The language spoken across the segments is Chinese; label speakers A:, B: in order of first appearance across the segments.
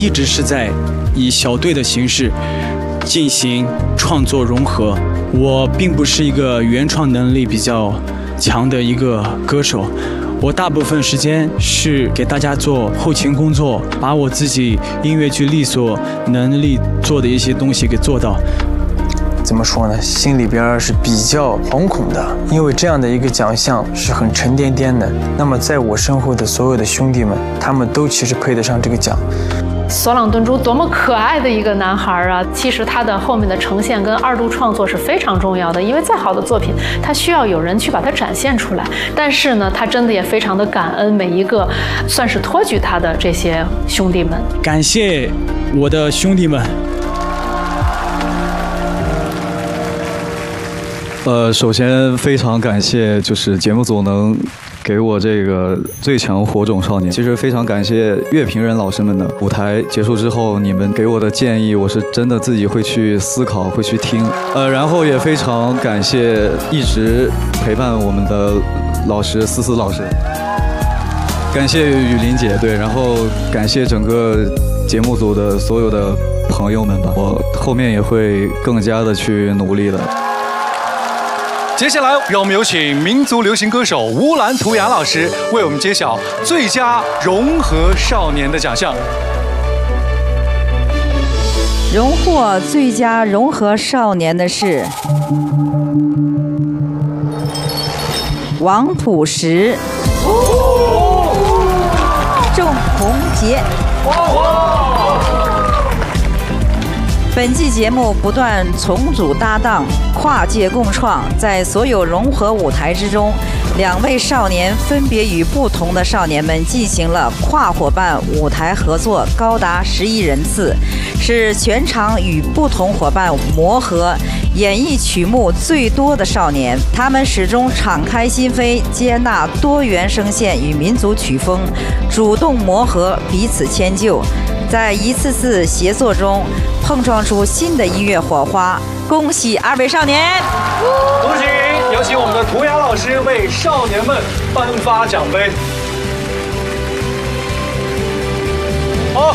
A: 一直是在以小队的形式进行创作融合。我并不是一个原创能力比较强的一个歌手，我大部分时间是给大家做后勤工作，把我自己音乐剧力所能力做的一些东西给做到。
B: 怎么说呢？心里边是比较惶恐的，因为这样的一个奖项是很沉甸甸的。那么在我身后的所有的兄弟们，他们都其实配得上这个奖。
C: 索朗顿珠多么可爱的一个男孩啊！其实他的后面的呈现跟二度创作是非常重要的，因为再好的作品，他需要有人去把它展现出来。但是呢，他真的也非常的感恩每一个算是托举他的这些兄弟们。
A: 感谢我的兄弟们。
D: 首先非常感谢就是节目组能给我这个最强火种少年。其实非常感谢乐评人老师们的舞台结束之后，你们给我的建议，我是真的自己会去思考，会去听。然后也非常感谢一直陪伴我们的老师思思老师，感谢雨林姐，对，然后感谢整个节目组的所有的朋友们吧，我后面也会更加的去努力的。
E: 接下来，让我们有请民族流行歌手乌兰图雅老师为我们揭晓最佳融合少年的奖项。
F: 荣获最佳融合少年的是王朴实、郑宏杰。本季节目不断重组搭档，跨界共创，在所有融合舞台之中，2位少年分别与不同的少年们进行了跨伙伴舞台合作，高达11人次，是全场与不同伙伴磨合、演绎曲目最多的少年。他们始终敞开心扉，接纳多元声线与民族曲风，主动磨合，彼此迁就，在一次次协作中碰撞出新的音乐火花。恭喜2位少年！
E: 恭喜！有请我们的涂鸦老师为少年们颁发奖杯。好。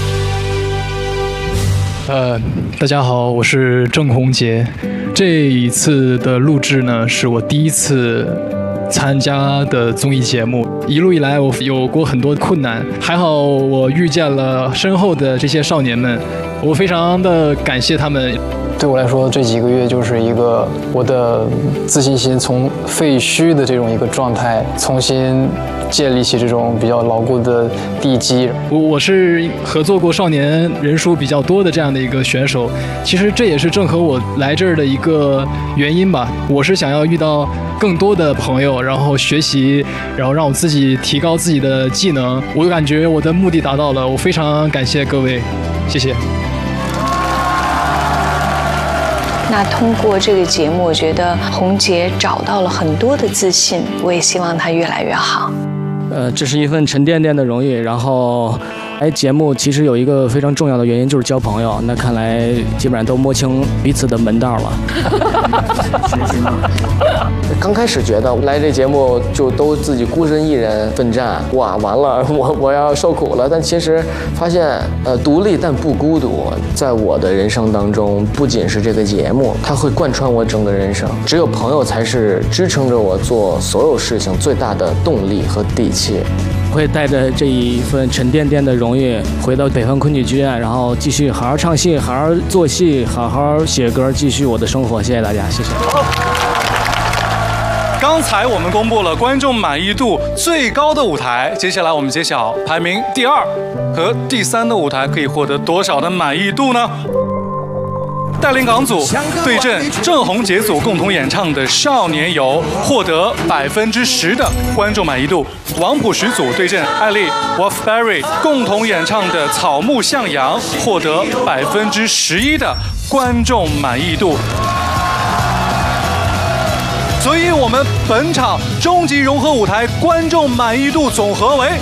G: 大家好，我是郑宏杰。这一次的录制呢，是我第一次参加的综艺节目。一路以来，我有过很多困难，还好我遇见了身后的这些少年们，我非常的感谢他们。
H: 对我来说，这几个月就是一个我的自信心从废墟的这种一个状态，重新建立起这种比较牢固的地基。
G: 我是合作过少年人数比较多的这样的一个选手，其实这也是正和我来这儿的一个原因吧。我是想要遇到更多的朋友，然后学习，然后让我自己提高自己的技能。我感觉我的目的达到了，我非常感谢各位，谢谢。
I: 那通过这个节目，我觉得宏杰找到了很多的自信，我也希望他越来越好。
J: 这是一份沉甸甸的荣誉，然后来节目其实有一个非常重要的原因就是交朋友，那看来基本上都摸清彼此的门道了。
K: 刚开始觉得来这节目就都自己孤身一人奋战，哇，完了我要受苦了。但其实发现独立但不孤独，在我的人生当中，不仅是这个节目，它会贯穿我整个人生。只有朋友才是支撑着我做所有事情最大的动力和底气。
J: 会带着这一份沉甸甸的荣誉回到北方昆曲剧院，然后继续好好唱戏，好好做戏，好好写歌，继续我的生活。谢谢大家，谢谢。
E: 刚才我们公布了观众满意度最高的舞台，接下来我们揭晓排名第2和第3的舞台可以获得多少的满意度呢？带领港组对阵郑宏杰组共同演唱的《少年游》，获得10%的观众满意度；王朴实组对阵艾丽 Wolfberry 共同演唱的《草木向阳》，获得11%的观众满意度。所以，我们本场终极融合舞台观众满意度总和为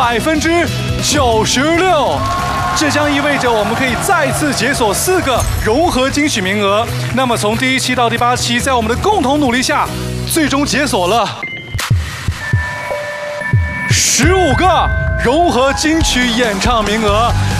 E: 96%。这将意味着我们可以再次解锁4个融合金曲名额。那么从第1期到第8期，在我们的共同努力下，最终解锁了15个融合金曲演唱名额。